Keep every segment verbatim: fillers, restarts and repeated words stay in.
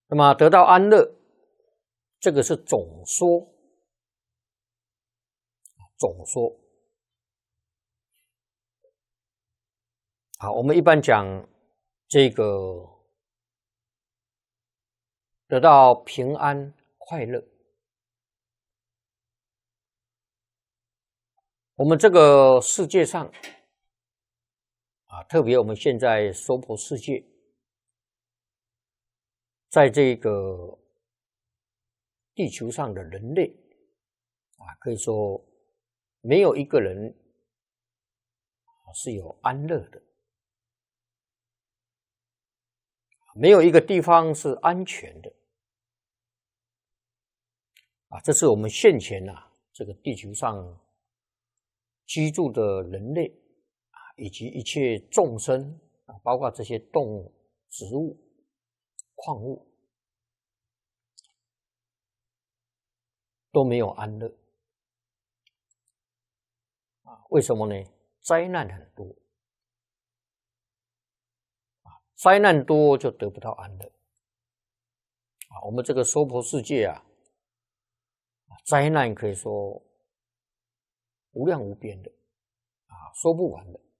那么得到安乐，这个是总说，总说。好，我们一般讲这个得到平安快乐。我们这个世界上啊，特别我们现在娑婆世界，在这个地球上的人类啊，可以说没有一个人是有安乐的，没有一个地方是安全的啊。这是我们现前啊，这个地球上居住的人类啊，以及一切众生啊，包括这些动物、植物、矿物，都没有安乐啊。为什么呢？灾难很多啊，灾难多就得不到安乐啊。我们这个娑婆世界啊，灾难可以说无量无边的啊，说不完的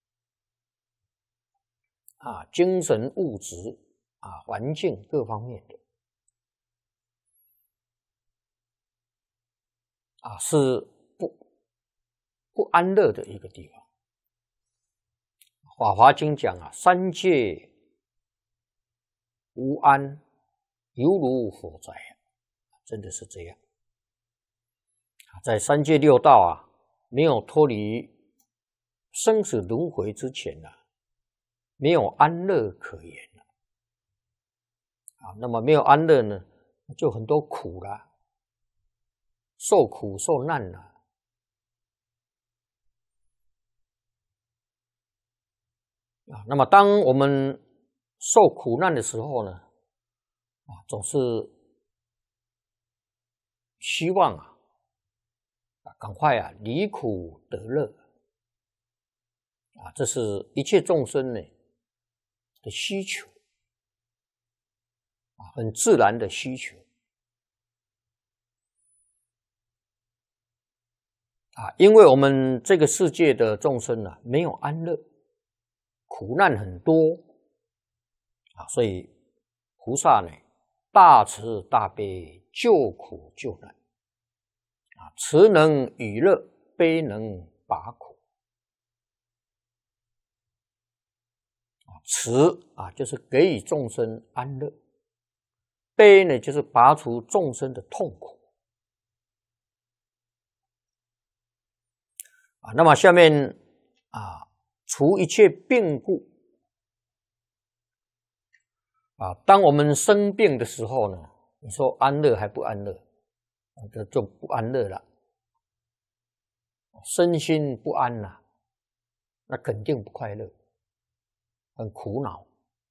啊，精神、物质啊，环境各方面的啊，是不不安乐的一个地方。法华经讲啊，三界无安，犹如火灾，真的是这样。在三界六道啊，没有脱离生死轮回之前啊，没有安乐可言啊。那么没有安乐呢，就很多苦啦，受苦受难啦。啊，那么当我们受苦难的时候呢，啊，总是希望啊，啊赶快啊离苦得乐啊，这是一切众生呢的需求啊，很自然的需求啊，因为我们这个世界的众生啊，没有安乐。苦难很多啊，所以菩萨呢，大慈大悲，救苦救难啊，慈能与乐，悲能拔苦啊。慈啊，就是给予众生安乐；悲呢，就是拔除众生的痛苦啊。那么下面啊。除一切病故啊，当我们生病的时候呢，你说安乐还不安乐？这就不安乐了，身心不安呐、啊，那肯定不快乐，很苦恼。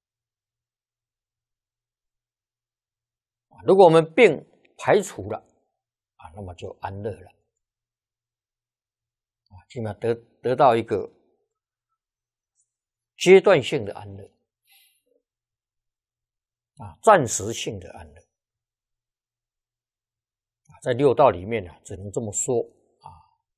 如果我们病排除了啊，那么就安乐了啊，起码得得到一个阶段性的安乐啊，暂时性的安乐啊，在六道里面呢、啊，只能这么说啊。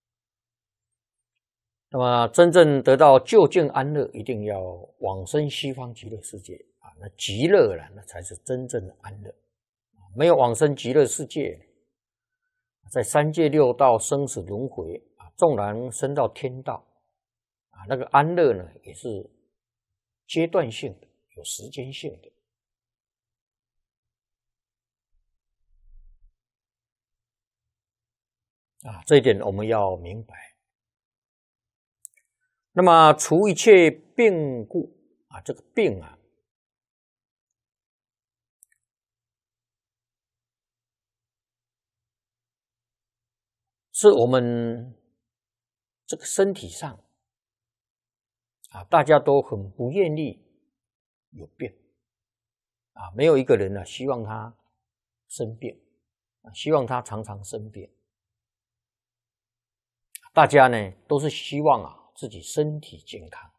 那么真正得到究竟安乐，一定要往生西方极乐世界啊，那极乐了，那才是真正的安乐。没有往生极乐世界，在三界六道生死轮回啊，纵然升到天道啊，那个安乐呢，也是阶段性的，有时间性的啊，这一点我们要明白。那么除一切病故啊，这个病啊，是我们这个身体上啊，大家都很不愿意有病啊，没有一个人呢、啊、希望他生病啊，希望他常常生病。大家呢都是希望啊自己身体健康